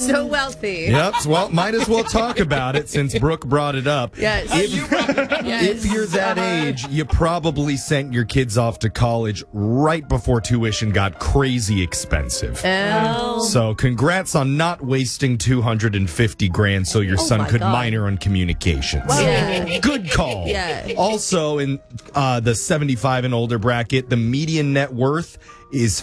So wealthy. Yep. Well, might as well talk about it since Brooke brought it up. Yes. If you're that age, you probably sent your kids off to college right before tuition got crazy expensive. So congrats on not wasting $250,000 so your son could minor on communications. Yeah. Good call. Yeah. Also, in the 75 and older bracket, the median net worth is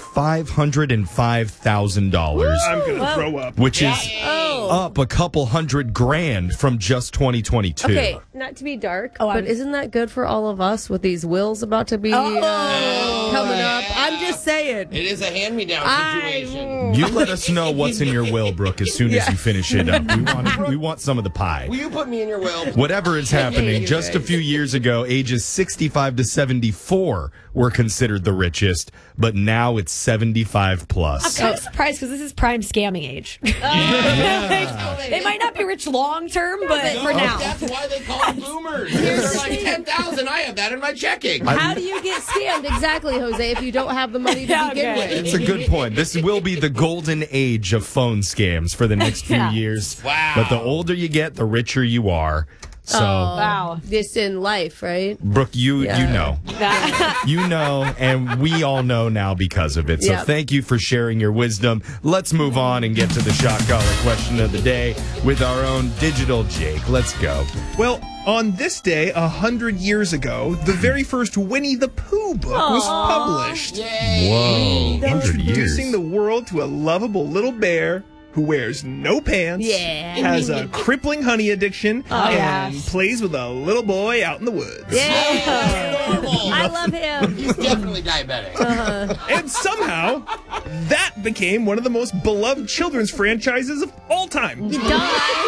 $505,000. I'm going to throw up. Which is up a couple $100,000 from just 2022. Okay, not to be dark, but isn't that good for all of us with these wills about to be coming up? I'm just saying. It is a hand-me-down situation. You let us know what's in your will, Brooke, as soon as you finish it up. We want some of the pie. Will you put me in your will? Whatever is happening, just a few years ago, ages 65 to 74 were considered the richest, but now it's 75 plus. I'm kind of surprised because this is prime scamming age. They might not be rich long term, but for now. That's why they call them boomers. They're like 10,000. I have that in my checking. How do you get scammed exactly, Jose, if you don't have the money to begin with? It's a good point. This will be the golden age of phone scams for the next few years. Wow. But the older you get, the richer you are. So, Wow. Just in life, right? Brooke, you know. You know, and we all know now because of it. So thank you for sharing your wisdom. Let's move on and get to the shot collar question of the day with our own digital Jake. Let's go. Well, on this day, 100 years ago, the very first Winnie the Pooh book was published. Whoa, 100 years. Introducing the world to a lovable little bear who wears no pants, has a crippling honey addiction, and plays with a little boy out in the woods. I love him. He's definitely diabetic. And somehow, that became one of the most beloved children's franchises of all time. He's named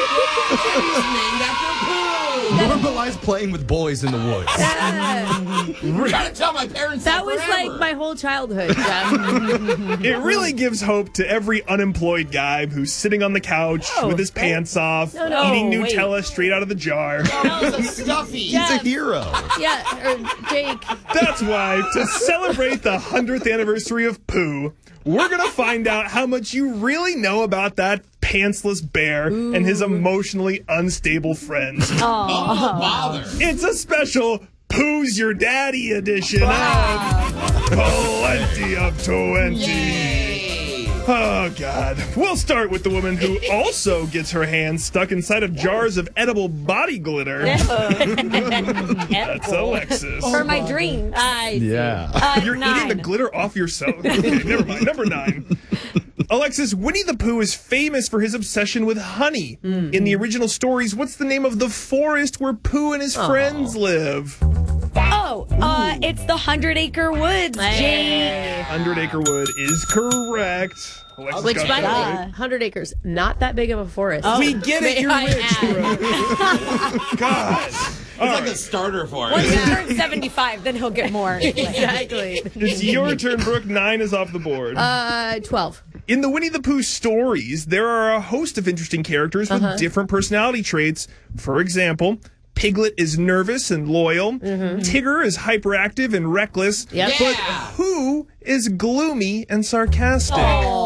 after Pooh. Normalize playing with boys in the woods. I'm trying to tell my parents that was like my whole childhood. It really gives hope to every unemployed guy who's sitting on the couch with his pants off, eating Nutella straight out of the jar. It's stuffy. He's a hero. Or Jake. That's why, to celebrate the 100th anniversary of Pooh, we're going to find out how much you really know about that pantsless bear and his emotionally unstable friends. Oh, bother. It's a special Pooh's Your Daddy edition of Plenty of 20. Oh, God. We'll start with the woman who also gets her hands stuck inside of jars of edible body glitter. That's Alexis. For my dreams. You're eating the glitter off yourself. Okay, never mind. Number 9. Alexis, Winnie the Pooh is famous for his obsession with honey. In the original stories, what's the name of the forest where Pooh and his friends live? It's the 100-Acre Woods, Jake. 100-Acre Wood is correct. Alexis Which, got by the that way, right. 100 acres, not that big of a forest. We get it, you're rich, Brooke. God. It's like a starter for Once he it. turns 75, then he'll get more. Exactly. It's your turn, Brooke. 9 is off the board. 12. In the Winnie the Pooh stories, there are a host of interesting characters with different personality traits. For example, Piglet is nervous and loyal. Tigger is hyperactive and reckless. Yep. But Pooh is gloomy and sarcastic.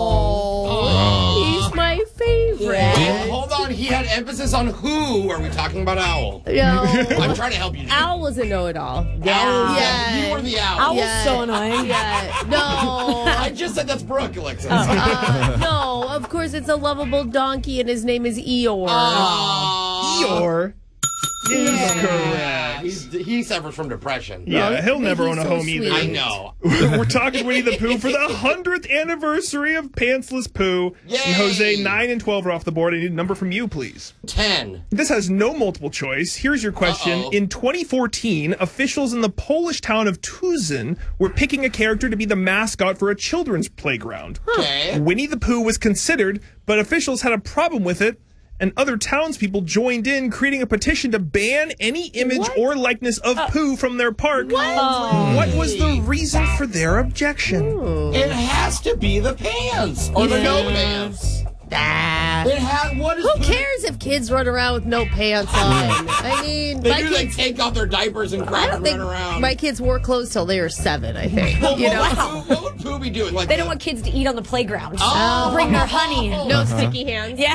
He's my favorite. Hold on, he had emphasis on who. Are we talking about Owl? No. I'm trying to help you. Owl was a know-it-all. Owl, you were the owl. Owl's so annoying. Yeah. No. I just said that's Brooke, Alexis. No, of course it's a lovable donkey and his name is Eeyore. Eeyore is correct. He suffers from depression. Yeah, he'll never he's own a so home sweet. either. I know. We're talking Winnie the Pooh for the 100th anniversary of Pantsless Pooh. Yay! And Jose, 9 and 12 are off the board. I need a number from you, please. 10. This has no multiple choice. Here's your question. In 2014, officials in the Polish town of Tuzin were picking a character to be the mascot for a children's playground. Okay. Winnie the Pooh was considered, but officials had a problem with it, and other townspeople joined in, creating a petition to ban any image or likeness of Pooh from their park. What was the reason for their objection? It has to be the pants. Or the no pants. Who cares if kids run around with no pants on? I mean, They do like take off their diapers and I crap don't and think run around. my kids wore clothes till they were 7, I think. Well, You know? what would Pooh be doing? Like They don't want kids to eat on the playground. Oh. Bring their honey. No sticky hands. Yeah.